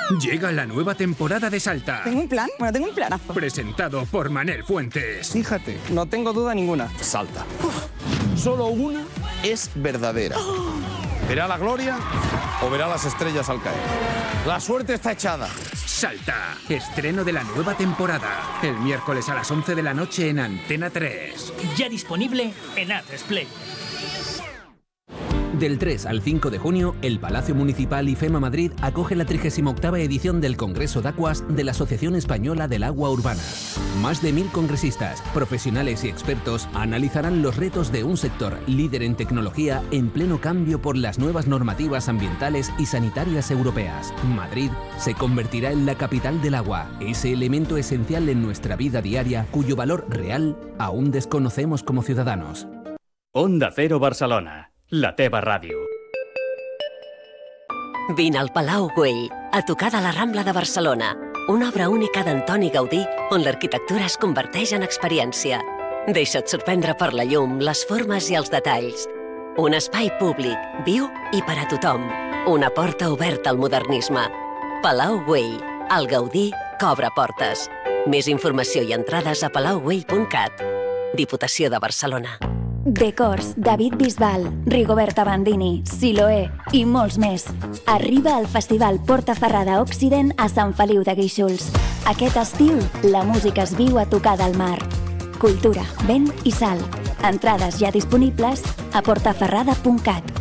Llega la nueva temporada de Salta. ¿Tengo un plan? Bueno, tengo un planazo. Presentado por Manel Fuentes. Fíjate, no tengo duda ninguna. Salta. Solo una es verdadera. ¿Verá la gloria o verá las estrellas al caer? La suerte está echada. Salta. Estreno de la nueva temporada. El miércoles a las 11 de la noche en Antena 3. Ya disponible en A3Play. Del 3 al 5 de junio, el Palacio Municipal IFEMA Madrid acoge la 38ª edición del Congreso de Aguas de la Asociación Española del Agua Urbana. Más de 1000 congresistas, profesionales y expertos analizarán los retos de un sector líder en tecnología en pleno cambio por las nuevas normativas ambientales y sanitarias europeas. Madrid se convertirá en la capital del agua, ese elemento esencial en nuestra vida diaria cuyo valor real aún desconocemos como ciudadanos. Onda Cero Barcelona. La teva ràdio. Vine al Palau Güell, a tocar de la Rambla de Barcelona, una obra única d'Antoni Gaudí on l'arquitectura es converteix en experiència. Deixa't sorprendre per la llum, les formes i els detalls. Un espai públic, viu i per a tothom. Una porta oberta al modernisme. Palau Güell, el Gaudí que obre portes. Més informació i entrades a palaugüell.cat. Diputació de Barcelona. Decors, David Bisbal, Rigoberta Bandini, Siloé i molts més. Arriba al Festival Portaferrada Occident a Sant Feliu de Guíxols. Aquest estiu, la música es viu a tocar del mar. Cultura, vent i sal. Entrades ja disponibles a portaferrada.cat.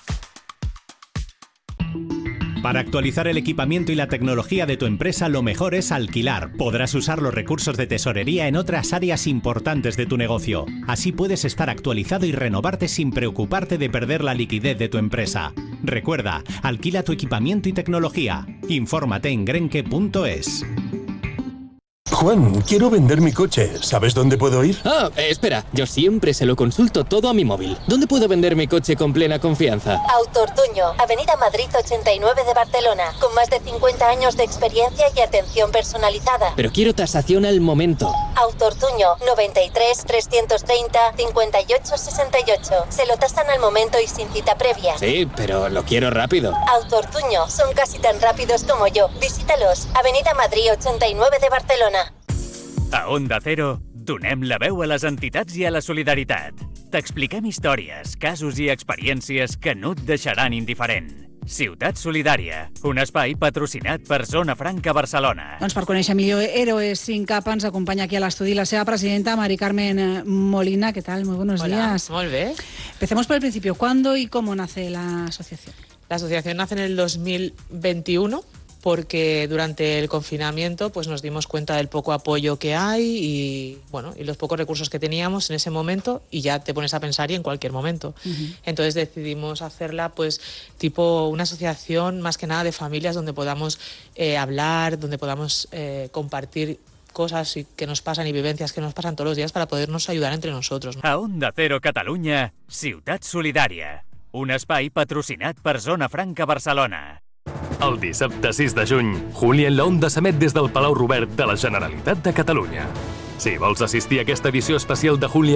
Para actualizar el equipamiento y la tecnología de tu empresa, lo mejor es alquilar. Podrás usar los recursos de tesorería en otras áreas importantes de tu negocio. Así puedes estar actualizado y renovarte sin preocuparte de perder la liquidez de tu empresa. Recuerda, alquila tu equipamiento y tecnología. Infórmate en grenke.es. Juan, quiero vender mi coche. ¿Sabes dónde puedo ir? Espera. Yo siempre se lo consulto todo a mi móvil. ¿Dónde puedo vender mi coche con plena confianza? Autortuño, Avenida Madrid 89 de Barcelona, con más de 50 años de experiencia y atención personalizada. Pero quiero tasación al momento. Autortuño, 93 330 58 68. Se lo tasan al momento y sin cita previa. Sí, pero lo quiero rápido. Autortuño, son casi tan rápidos como yo. Visítalos. Avenida Madrid 89 de Barcelona. A Onda Cero, donem la veu a les entitats i a la solidaritat. T'expliquem històries, casos i experiències que no et deixaran indiferent. Ciutat Solidària, un espai patrocinat per Zona Franca Barcelona. Doncs per conèixer millor Héroes sin capa ens acompanya aquí a l'estudi la seva presidenta, Mari Carmen Molina. ¿Qué tal? Muy buenos días. Muy bien. Empecemos por el principio. ¿Cuándo y cómo nace la asociación? La asociación nace en el 2021 porque durante el confinamiento pues nos dimos cuenta del poco apoyo que hay y los pocos recursos que teníamos en ese momento, y ya te pones a pensar y en cualquier momento. Entonces decidimos hacerla pues tipo una asociación más que nada de familias donde podamos hablar, donde podamos compartir cosas que nos pasan y vivencias que nos pasan todos los días para podernos ayudar entre nosotros. A Onda Cero Catalunya, Ciutat Solidària, un espai patrocinat per Zona Franca Barcelona. El dissabte 6 de juny, Júlia en la Onda s'emet des del Palau Robert de la Generalitat de Catalunya. Si vols assistir a aquesta edició especial de Júlia